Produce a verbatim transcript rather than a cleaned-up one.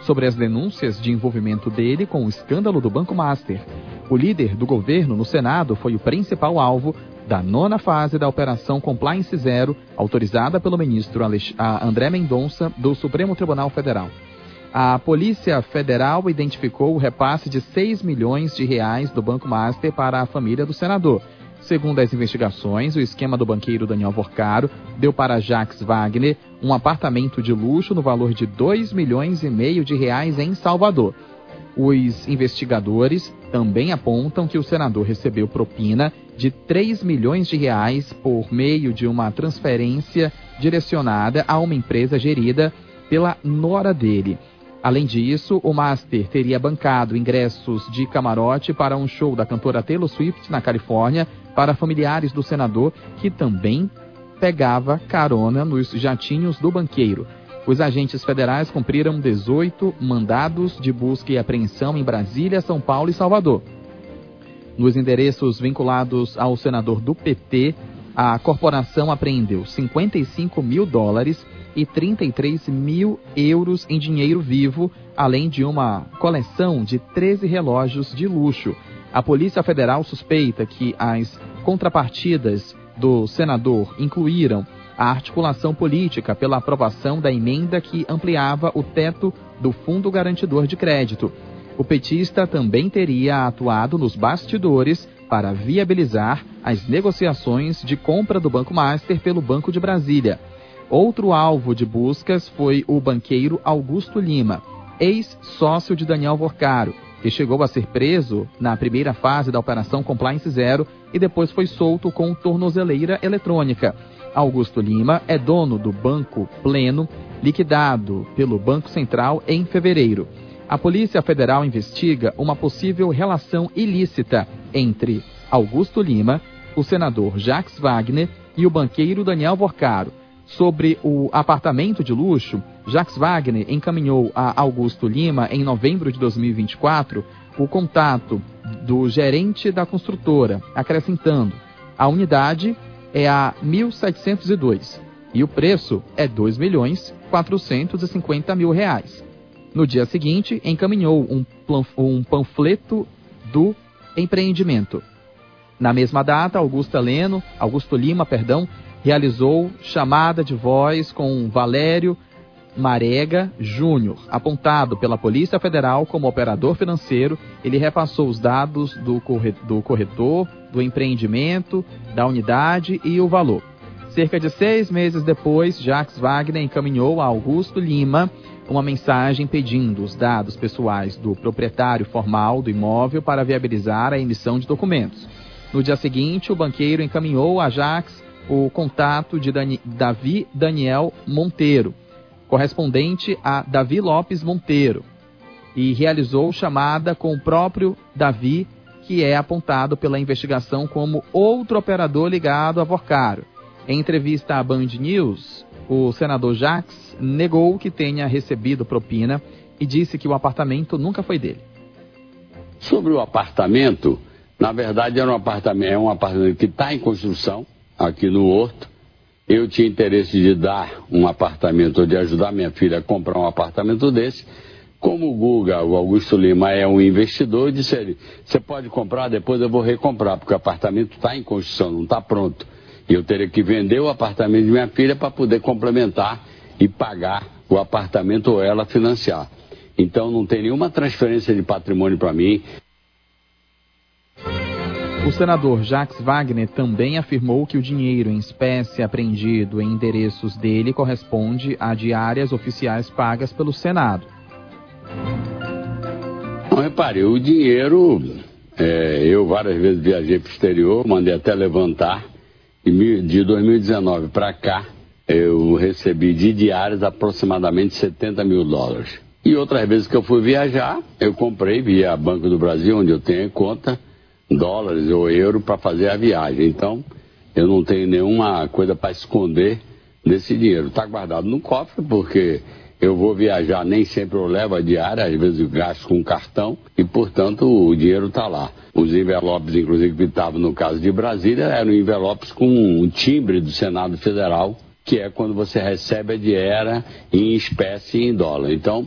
sobre as denúncias de envolvimento dele com o escândalo do Banco Master. O líder do governo no Senado foi o principal alvo da nona fase da Operação Compliance Zero, autorizada pelo ministro André Mendonça, do Supremo Tribunal Federal. A Polícia Federal identificou o repasse de seis milhões de reais do Banco Master para a família do senador. Segundo as investigações, o esquema do banqueiro Daniel Vorcaro deu para Jacques Wagner um apartamento de luxo no valor de dois milhões e meio de reais em Salvador. Os investigadores também apontam que o senador recebeu propina de três milhões de reais por meio de uma transferência direcionada a uma empresa gerida pela nora dele. Além disso, o Master teria bancado ingressos de camarote para um show da cantora Taylor Swift na Califórnia para familiares do senador, que também pegava carona nos jatinhos do banqueiro. Os agentes federais cumpriram dezoito mandados de busca e apreensão em Brasília, São Paulo e Salvador. Nos endereços vinculados ao senador do P T, a corporação apreendeu cinquenta e cinco mil dólares e trinta e três mil euros em dinheiro vivo, além de uma coleção de treze relógios de luxo. A Polícia Federal suspeita que as contrapartidas do senador incluíram a articulação política pela aprovação da emenda que ampliava o teto do Fundo Garantidor de Crédito. O petista também teria atuado nos bastidores para viabilizar as negociações de compra do Banco Master pelo Banco de Brasília. Outro alvo de buscas foi o banqueiro Augusto Lima, ex-sócio de Daniel Vorcaro, que chegou a ser preso na primeira fase da Operação Compliance Zero e depois foi solto com tornozeleira eletrônica. Augusto Lima é dono do Banco Pleno, liquidado pelo Banco Central em fevereiro. A Polícia Federal investiga uma possível relação ilícita entre Augusto Lima, o senador Jacques Wagner e o banqueiro Daniel Vorcaro. Sobre o apartamento de luxo, Jacques Wagner encaminhou a Augusto Lima, em novembro de dois mil e vinte e quatro, o contato do gerente da construtora, acrescentando: a unidade é a mil setecentos e dois e o preço é dois milhões quatrocentos e cinquenta mil reais. No dia seguinte, encaminhou um, um panfleto do empreendimento. Na mesma data, Augusto Leno, Augusto Lima, perdão, realizou chamada de voz com Valério Marega Júnior, apontado pela Polícia Federal como operador financeiro. Ele repassou os dados do corretor, do empreendimento, da unidade e o valor. Cerca de seis meses depois, Jacques Wagner encaminhou a Augusto Lima uma mensagem pedindo os dados pessoais do proprietário formal do imóvel para viabilizar a emissão de documentos. No dia seguinte, o banqueiro encaminhou a Jacques o contato de Dani, Davi Daniel Monteiro, correspondente a Davi Lopes Monteiro, e realizou chamada com o próprio Davi, que é apontado pela investigação como outro operador ligado a Vorcaro. Em entrevista à Band News, o senador Jacques negou que tenha recebido propina e disse que o apartamento nunca foi dele. Sobre o apartamento, na verdade era um apartamento, é um apartamento que está em construção aqui no Horto. Eu tinha interesse de dar um apartamento, ou de ajudar minha filha a comprar um apartamento desse. Como o Guga, o Augusto Lima, é um investidor, eu disse a ele: você pode comprar, depois eu vou recomprar, porque o apartamento está em construção, não está pronto. E eu teria que vender o apartamento de minha filha para poder complementar e pagar o apartamento ou ela financiar. Então não tem nenhuma transferência de patrimônio para mim. O senador Jacques Wagner também afirmou que o dinheiro em espécie apreendido em endereços dele corresponde a diárias oficiais pagas pelo Senado. Não, repare, o dinheiro, é, eu várias vezes viajei para o exterior, mandei até levantar, e de dois mil e dezenove para cá, eu recebi de diárias aproximadamente setenta mil dólares. E outras vezes que eu fui viajar, eu comprei via Banco do Brasil, onde eu tenho conta, dólares ou euro para fazer a viagem. Então, eu não tenho nenhuma coisa para esconder desse dinheiro. Está guardado no cofre, porque eu vou viajar, nem sempre eu levo a diária, às vezes eu gasto com cartão e, portanto, o dinheiro está lá. Os envelopes, inclusive, que estavam no caso de Brasília, eram envelopes com um timbre do Senado Federal, que é quando você recebe a diária em espécie em dólar. Então,